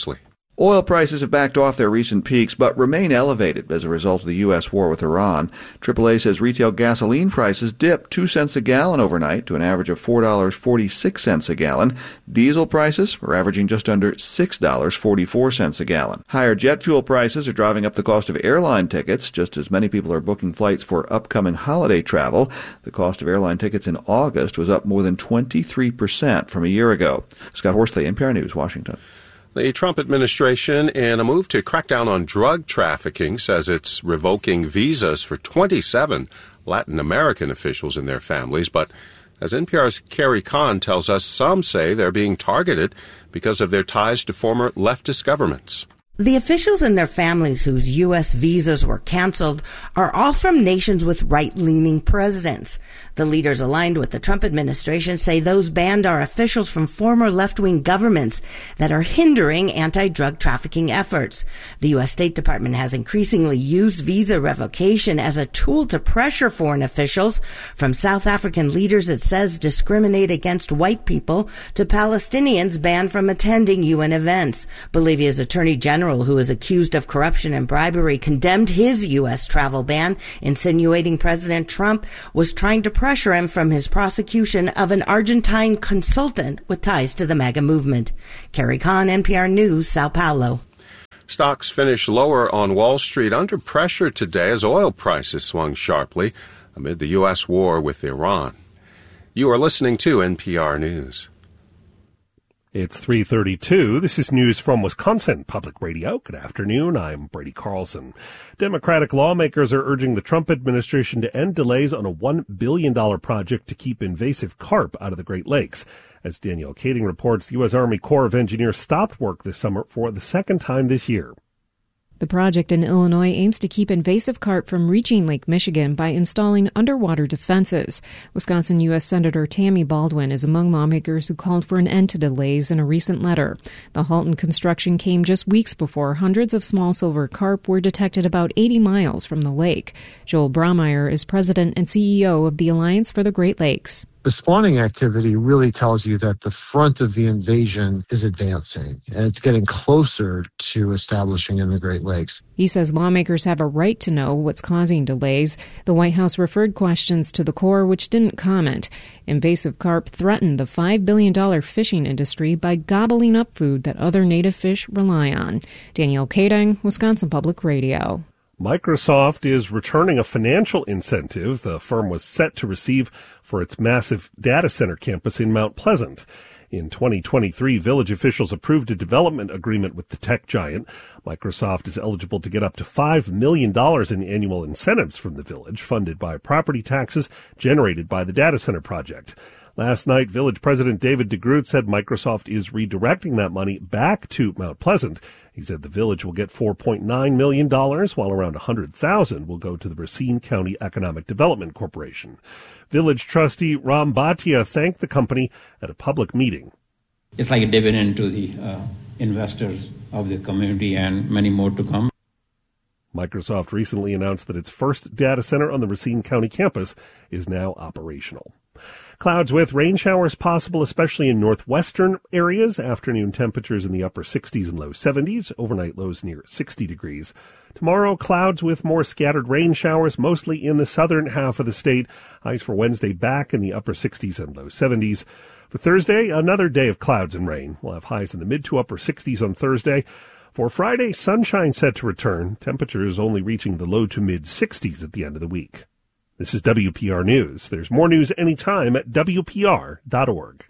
Speaker 14: Oil prices have backed off their recent peaks, but remain elevated as a result of the U S war with Iran. triple A says retail gasoline prices dipped two cents a gallon overnight to an average of four dollars and forty-six cents a gallon. Diesel prices are averaging just under six dollars and forty-four cents a gallon. Higher jet fuel prices are driving up the cost of airline tickets, just as many people are booking flights for upcoming holiday travel. The cost of airline tickets in August was up more than twenty-three percent from a year ago. Scott Horsley, N P R News, Washington.
Speaker 13: The Trump administration, in a move to crack down on drug trafficking, says it's revoking visas for twenty-seven Latin American officials and their families. But as N P R's Carrie Kahn tells us, some say they're being targeted because of their ties to former leftist governments.
Speaker 18: The officials and their families whose U S visas were canceled are all from nations with right-leaning presidents. The leaders aligned with the Trump administration say those banned are officials from former left-wing governments that are hindering anti-drug trafficking efforts. The U S State Department has increasingly used visa revocation as a tool to pressure foreign officials, from South African leaders it says discriminate against white people to Palestinians banned from attending U N events. Bolivia's Attorney General, who is accused of corruption and bribery, condemned his U S travel ban, insinuating President Trump was trying to pressure him from his prosecution of an Argentine consultant with ties to the MAGA movement. Carrie Kahn, N P R News, Sao Paulo.
Speaker 13: Stocks finished lower on Wall Street under pressure today as oil prices swung sharply amid the U S war with Iran. You are listening to N P R News.
Speaker 24: It's three thirty-two. This is news from Wisconsin Public Radio. Good afternoon. I'm Brady Carlson. Democratic lawmakers are urging the Trump administration to end delays on a one billion dollars project to keep invasive carp out of the Great Lakes. As Danielle Kading reports, the U S Army Corps of Engineers stopped work this summer for the second time this year.
Speaker 19: The project in Illinois aims to keep invasive carp from reaching Lake Michigan by installing underwater defenses. Wisconsin U S Senator Tammy Baldwin is among lawmakers who called for an end to delays in a recent letter. The halt in construction came just weeks before hundreds of small silver carp were detected about eighty miles from the lake. Joel Braumeyer is president and C E O of the Alliance for the Great Lakes.
Speaker 20: The spawning activity really tells you that the front of the invasion is advancing, and it's getting closer to establishing in the Great Lakes.
Speaker 19: He says lawmakers have a right to know what's causing delays. The White House referred questions to the Corps, which didn't comment. Invasive carp threaten the five billion dollars fishing industry by gobbling up food that other native fish rely on. Danielle Kading, Wisconsin Public Radio.
Speaker 24: Microsoft is returning a financial incentive the firm was set to receive for its massive data center campus in Mount Pleasant. In twenty twenty-three, Village officials approved a development agreement with the tech giant. Microsoft is eligible to get up to five million dollars in annual incentives from the Village, funded by property taxes generated by the data center project. Last night, Village President David DeGroot said Microsoft is redirecting that money back to Mount Pleasant. He said the Village will get four point nine million dollars, while around one hundred thousand dollars will go to the Racine County Economic Development Corporation. Village trustee Ram Bhatia thanked the company at a public meeting.
Speaker 22: It's like a dividend to the uh, investors of the community and many more to come.
Speaker 24: Microsoft recently announced that its first data center on the Racine County campus is now operational. Clouds with rain showers possible, especially in northwestern areas. Afternoon temperatures in the upper sixties and low seventies. Overnight lows near sixty degrees. Tomorrow, clouds with more scattered rain showers, mostly in the southern half of the state. Highs for Wednesday back in the upper sixties and low seventies. For Thursday, another day of clouds and rain. We'll have highs in the mid to upper sixties on Thursday. For Friday, sunshine set to return. Temperatures only reaching the low to mid sixties at the end of the week. This is W P R News. There's more news anytime at W P R dot org.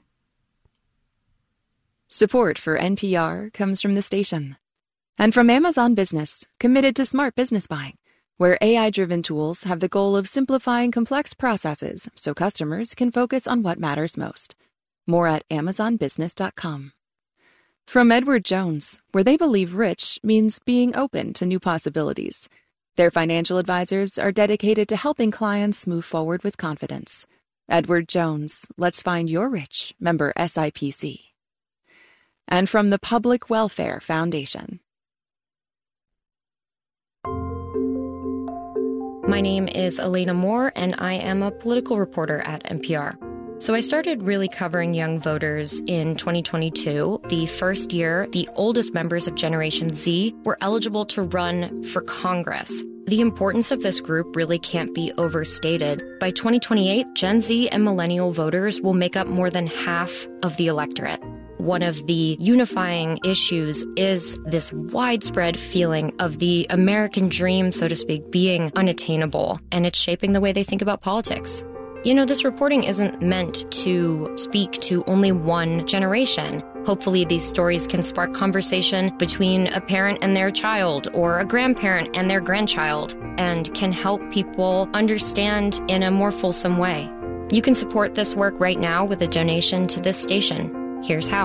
Speaker 8: Support for N P R comes from the station. And from Amazon Business, committed to smart business buying, where A I-driven tools have the goal of simplifying complex processes so customers can focus on what matters most. More at amazon business dot com. From Edward Jones, where they believe rich means being open to new possibilities. Their financial advisors are dedicated to helping clients move forward with confidence. Edward Jones, let's find your rich, member S I P C. And from the Public Welfare Foundation.
Speaker 23: My name is Elena Moore, and I am a political reporter at N P R.
Speaker 4: So I started really covering young voters in twenty twenty-two. The first year, the oldest members of Generation Z were eligible to run for Congress. The importance of this group really can't be overstated. By twenty twenty-eight, Gen Z and millennial voters will make up more than half of the electorate. One of the unifying issues is this widespread feeling of the American dream, so to speak, being unattainable, and it's shaping the way they think about politics. You know, this reporting isn't meant to speak to only one generation. Hopefully, these stories can spark conversation between a parent and their child or a grandparent and their grandchild and can help people understand in a more fulsome way. You can support this work right now with a donation to this station. Here's how.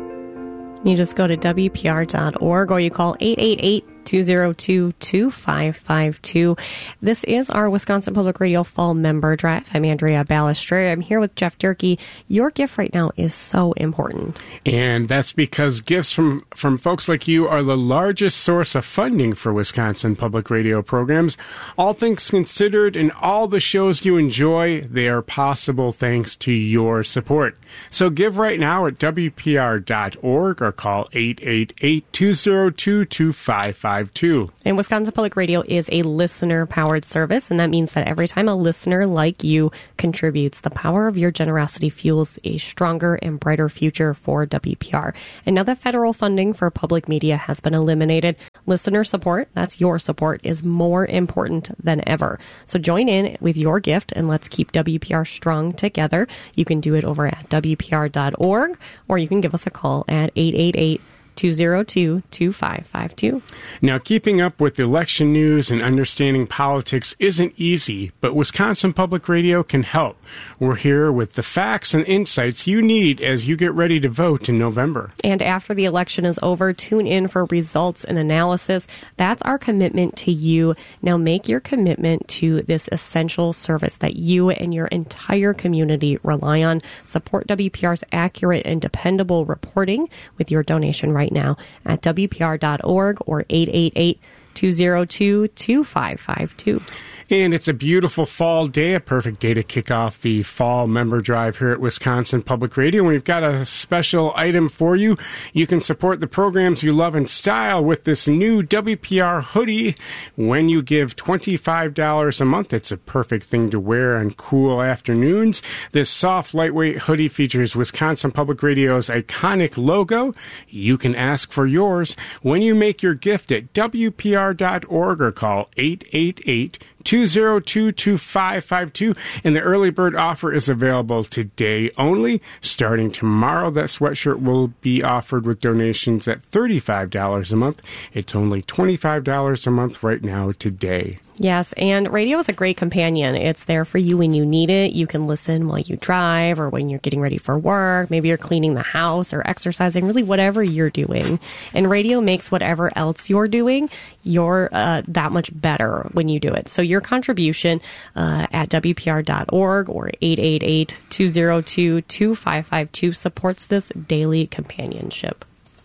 Speaker 2: You just go to W P R dot org or you call eight eight eight, two oh two, two five five two. This is our Wisconsin Public Radio Fall Member Drive. I'm Andrea Balistreri. I'm here with Jeff Durkee. Your gift right now is so important.
Speaker 3: And that's because gifts from, from folks like you are the largest source of funding for Wisconsin Public Radio programs. All things considered and all the shows you enjoy, they are possible thanks to your support. So give right now at W P R dot org or call eight eight eight, two oh two, two five five two.
Speaker 2: And Wisconsin Public Radio is a listener-powered service, and that means that every time a listener like you contributes, the power of your generosity fuels a stronger and brighter future for W P R. And now that federal funding for public media has been eliminated, listener support, that's your support, is more important than ever. So join in with your gift, and let's keep W P R strong together. You can do it over at W P R dot org, or you can give us a call at eight eight eight, two oh two, two five five two.
Speaker 3: Now, keeping up with election news and understanding politics isn't easy, but Wisconsin Public Radio can help. We're here with the facts and insights you need as you get ready to vote in November.
Speaker 2: And after the election is over, tune in for results and analysis. That's our commitment to you. Now make your commitment to this essential service that you and your entire community rely on. Support W P R's accurate and dependable reporting with your donation right now at W P R dot org or eight eight eight, two oh two, two five five two.
Speaker 3: And it's a beautiful fall day, a perfect day to kick off the fall member drive here at Wisconsin Public Radio. We've got a special item for you. You can support the programs you love in style with this new W P R hoodie. When you give twenty-five dollars a month, it's a perfect thing to wear on cool afternoons. This soft, lightweight hoodie features Wisconsin Public Radio's iconic logo. You can ask for yours when you make your gift at W P R dot org or call eight eight eight, two oh two, two five five two, and the early bird offer is available today only. Starting tomorrow, that sweatshirt will be offered with donations at thirty-five dollars a month. It's only twenty-five dollars a month right now today.
Speaker 2: Yes, and radio is a great companion. It's there for you when you need it. You can listen while you drive or when you're getting ready for work. Maybe you're cleaning the house or exercising, really whatever you're doing. And radio makes whatever else you're doing, you're uh, that much better when you do it. So your contribution uh, at W P R dot org or eight eight eight, two oh two, two five five two supports this daily companionship.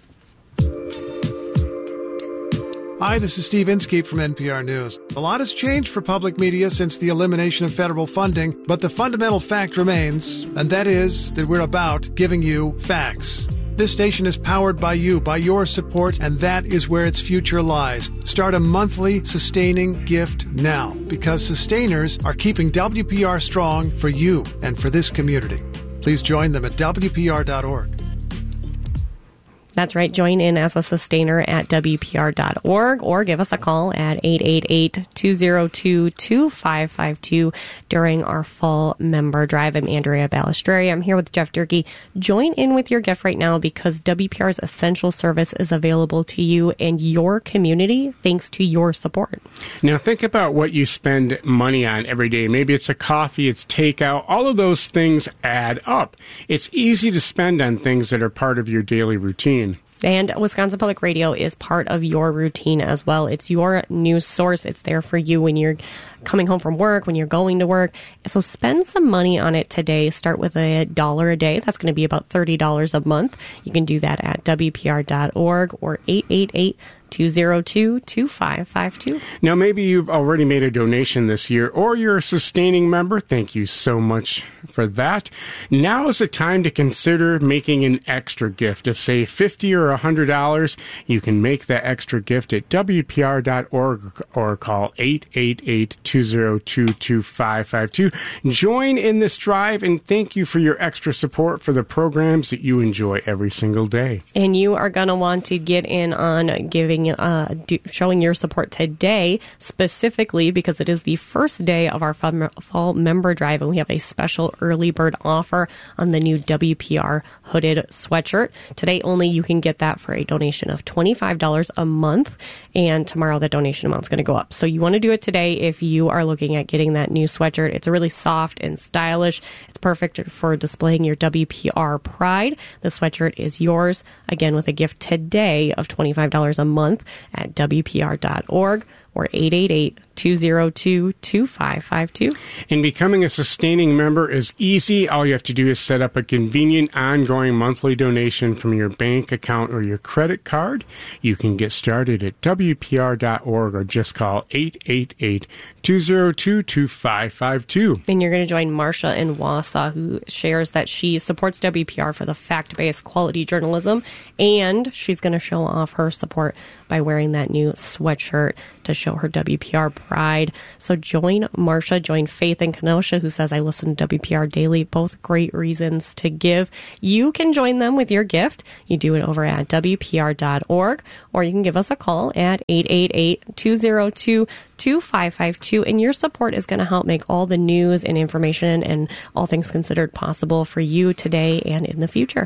Speaker 6: Hi, this is Steve Inskeep from N P R News. A lot has changed for public media since the elimination of federal funding, but the fundamental fact remains, and that is that we're about giving you facts. This station is powered by you, by your support, and that is where its future lies. Start a monthly sustaining gift now, because sustainers are keeping W P R strong for you and for this community. Please join them at W P R dot org.
Speaker 2: That's right. Join in as a sustainer at W P R dot org or give us a call at eight eight eight, two oh two, two five five two during our fall member drive. I'm Andrea Balistreri. I'm here with Jeff Durkee. Join in with your gift right now because W P R's essential service is available to you and your community thanks to your support.
Speaker 3: Now think about what you spend money on every day. Maybe it's a coffee, it's takeout. All of those things add up. It's easy to spend on things that are part of your daily routine.
Speaker 2: And Wisconsin Public Radio is part of your routine as well. It's your news source. It's there for you when you're coming home from work, when you're going to work. So spend some money on it today. Start with a dollar a day. That's going to be about thirty dollars a month. You can do that at W P R dot org or eight eight eight, two zero two, two five five two.
Speaker 3: Now, maybe you've already made a donation this year, or you're a sustaining member. Thank you so much for that. Now is the time to consider making an extra gift of, say, fifty dollars or one hundred dollars. You can make that extra gift at W P R dot org or call eight eight eight, two zero two, two five five two. Join in this drive, and thank you for your extra support for the programs that you enjoy every single day.
Speaker 2: And you are going to want to get in on giving Uh, do, showing your support today, specifically because it is the first day of our fall member drive, and we have a special early bird offer on the new W P R hooded sweatshirt. Today only, you can get that for a donation of twenty-five dollars a month, and tomorrow the donation amount is going to go up. So you want to do it today if you are looking at getting that new sweatshirt. It's a really soft and stylish. It's perfect for displaying your W P R pride. The sweatshirt is yours, again, with a gift today of twenty-five dollars a month at W P R dot org or eight eight eight, two zero two, two five five two.
Speaker 3: And becoming a sustaining member is easy. All you have to do is set up a convenient ongoing monthly donation from your bank account or your credit card. You can get started at W P R dot org or just call eight eight eight, two zero two, two five five two.
Speaker 2: And you're going to join Marcia in Wausau, who shares that she supports W P R for the fact-based quality journalism, and she's going to show off her support by wearing that new sweatshirt to show her W P R pride. So join Marcia, join Faith in Kenosha, who says, I listen to W P R daily. Both great reasons to give. You can join them with your gift. You do it over at W P R dot org, or you can give us a call at eight eight eight, two zero two, two five five two. And your support is going to help make all the news and information and all things considered possible for you today and in the future.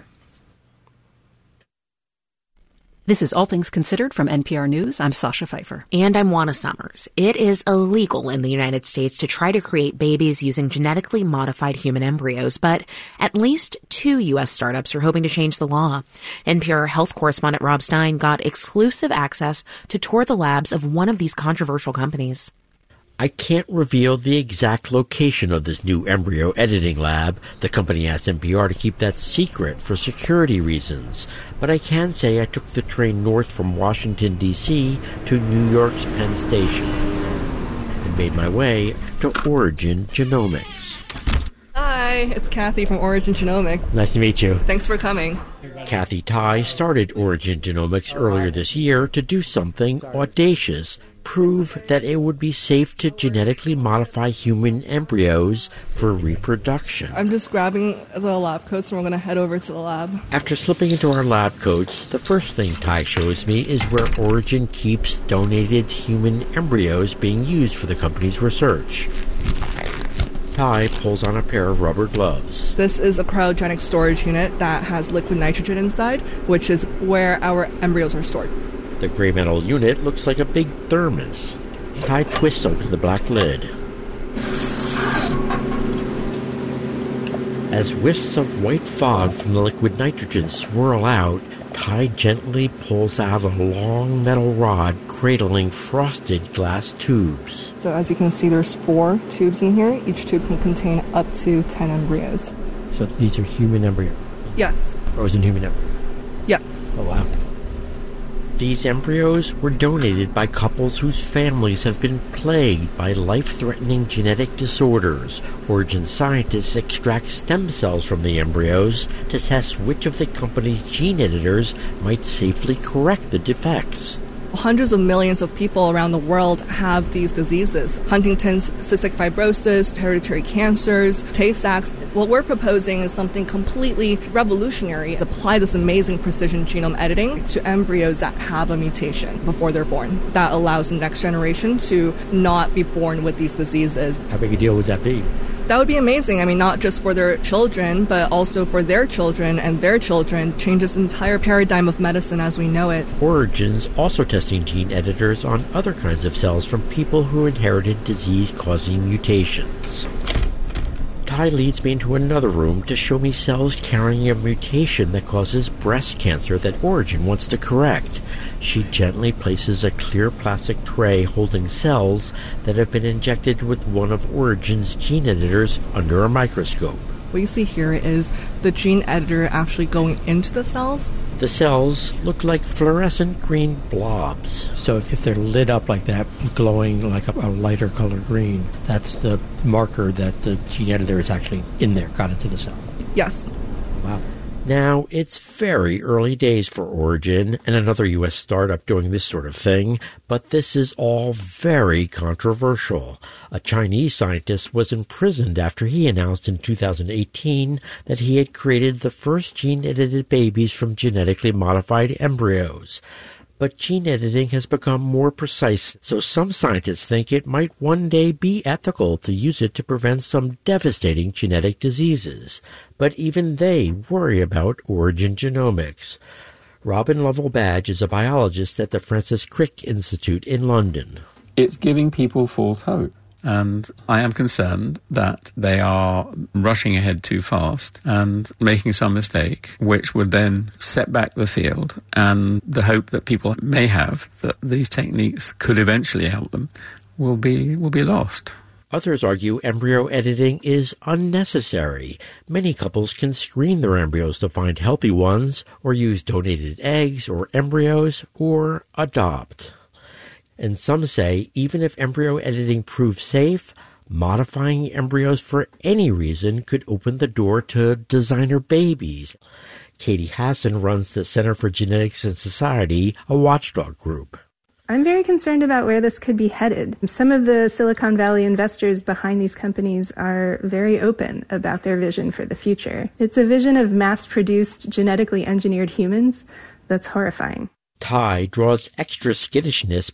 Speaker 17: This is All Things Considered from N P R News. I'm Sasha Pfeiffer.
Speaker 16: And I'm Juana Summers. It is illegal in the United States to try to create babies using genetically modified human embryos, but at least two U S startups are hoping to change the law. N P R health correspondent Rob Stein got exclusive access to tour the labs of one of these controversial companies.
Speaker 7: I can't reveal the exact location of this new embryo editing lab. The company asked N P R to keep that secret for security reasons. But I can say I took the train north from Washington, D C to New York's Penn Station and made my way to Origin Genomics.
Speaker 15: Hi, it's Kathy from Origin Genomics.
Speaker 7: Nice to meet you.
Speaker 15: Thanks for coming.
Speaker 7: Kathy Tai started Origin Genomics earlier this year to do something audacious. Prove that it would be safe to genetically modify human embryos for reproduction.
Speaker 15: I'm just grabbing the lab coats and we're going to head over to the lab.
Speaker 7: After slipping into our lab coats, the first thing Ty shows me is where Origin keeps donated human embryos being used for the company's research. Ty pulls on a pair of rubber gloves.
Speaker 15: This is a cryogenic storage unit that has liquid nitrogen inside, which is where our embryos are stored.
Speaker 7: The gray metal unit looks like a big thermos. Ty twists open the black lid. As whiffs of white fog from the liquid nitrogen swirl out, Ty gently pulls out a long metal rod cradling frosted glass tubes.
Speaker 15: So as you can see, there's four tubes in here. Each tube can contain up to ten embryos.
Speaker 7: So these are human embryos?
Speaker 15: Yes.
Speaker 7: Frozen human embryos?
Speaker 15: Yeah.
Speaker 7: Oh, wow. These embryos were donated by couples whose families have been plagued by life-threatening genetic disorders. Origin scientists extract stem cells from the embryos to test which of the company's gene editors might safely correct the defects.
Speaker 15: Hundreds of millions of people around the world have these diseases. Huntington's, cystic fibrosis, hereditary cancers, Tay-Sachs. What we're proposing is something completely revolutionary. Apply this amazing precision genome editing to embryos that have a mutation before they're born. That allows the next generation to not be born with these diseases.
Speaker 7: How big a deal would that be?
Speaker 15: That would be amazing. I mean, not just for their children, but also for their children and their children. Changes the entire paradigm of medicine as we know it.
Speaker 7: Origin's also testing gene editors on other kinds of cells from people who inherited disease-causing mutations. Ty leads me into another room to show me cells carrying a mutation that causes breast cancer that Origin wants to correct. She gently places a clear plastic tray holding cells that have been injected with one of Origin's gene editors under a microscope.
Speaker 15: What you see here is the gene editor actually going into the cells.
Speaker 7: The cells look like fluorescent green blobs.
Speaker 1: So if they're lit up like that, glowing like a, a lighter color green, that's the marker that the gene editor is actually in there, got into the cell.
Speaker 15: Yes.
Speaker 7: Wow. Now, it's very early days for Origin and another U S startup doing this sort of thing, but this is all very controversial. A Chinese scientist was imprisoned after he announced in two thousand eighteen that he had created the first gene-edited babies from genetically modified embryos. But gene editing has become more precise, so some scientists think it might one day be ethical to use it to prevent some devastating genetic diseases. But even they worry about Origin Genomics. Robin Lovell-Badge is a biologist at the Francis Crick Institute in London.
Speaker 9: It's giving people false hope. And I am concerned that they are rushing ahead too fast and making some mistake, which would then set back the field, and the hope that people may have that these techniques could eventually help them will be will be lost.
Speaker 7: Others argue embryo editing is unnecessary. Many couples can screen their embryos to find healthy ones, or use donated eggs or embryos, or adopt. And some say even if embryo editing proves safe, modifying embryos for any reason could open the door to designer babies. Katie Hassan runs the Center for Genetics and Society, a watchdog group.
Speaker 21: I'm very concerned about where this could be headed. Some of the Silicon Valley investors behind these companies are very open about their vision for the future. It's a vision of mass-produced, genetically engineered humans that's horrifying.
Speaker 7: Ty draws extra skittishness